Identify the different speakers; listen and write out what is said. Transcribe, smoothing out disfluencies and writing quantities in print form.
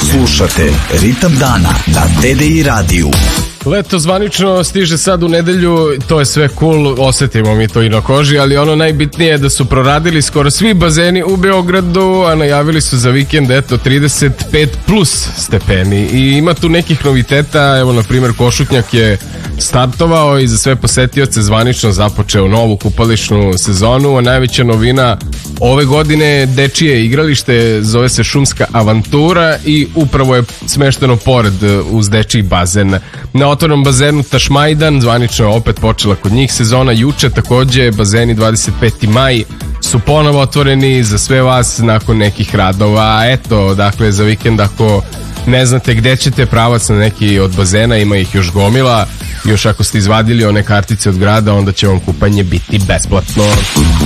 Speaker 1: Slušate Ritam dana na TDI radiju.
Speaker 2: Leto zvanično stiže sad u nedelju, to je sve cool, osetimo mi to i na koži, ali ono najbitnije je da su proradili skoro svi bazeni u Beogradu, a najavili su za vikend, eto, 35 plus stepeni. I ima tu nekih noviteta, evo, na primjer, Košutnjak je startovao i za sve posetioce zvanično započeo novu kupališnu sezonu, a najveća novina ove godine je dečije igralište, zove se Šumska avantura i upravo je smešteno pored uz dečiji bazen. Na otvornom bazenu Tašmajdan, zvanično je opet počela kod njih sezona juče, takođe bazeni 25. maj su ponovo otvoreni za sve vas nakon nekih radova. Eto, dakle, za vikend ako ne znate gde ćete, pravac na neki od bazena, ima ih još gomila. Još ako ste izvadili one kartice od grada, onda će vam kupanje biti besplatno.